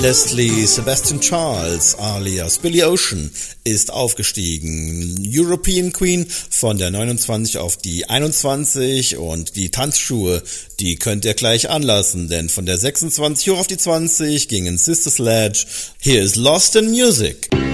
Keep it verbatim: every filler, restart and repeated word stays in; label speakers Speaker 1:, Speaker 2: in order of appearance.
Speaker 1: Leslie Sebastian Charles alias Billy Ocean ist aufgestiegen. European Queen von der neunundzwanzig auf die einundzwanzig und die Tanzschuhe, die könnt ihr gleich anlassen, denn von der sechsundzwanzig hoch auf die zwanzig gingen Sister Sledge. Hier ist Lost in Music.